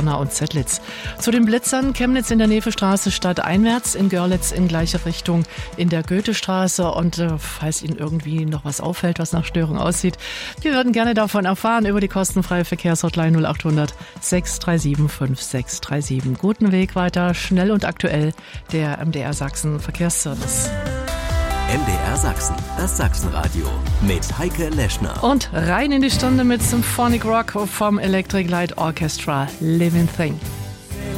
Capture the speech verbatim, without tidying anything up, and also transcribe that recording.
Pirna und Zettlitz. Zu den Blitzern: Chemnitz in der Nevestraße stadteinwärts, in Görlitz in gleiche Richtung in der Goethestraße. Und äh, falls Ihnen irgendwie noch was auffällt, was nach Störung aussieht, wir würden gerne davon erfahren über die kostenfreie Verkehrshotline null acht hundert sechs drei sieben fünf sechs drei sieben. Guten Weg weiter, schnell und aktuell, der M D R Sachsen Verkehrsservice. M D R Sachsen, das Sachsenradio mit Heike Leschner. Und rein in die Stunde mit Symphonic Rock vom Electric Light Orchestra, Living Thing.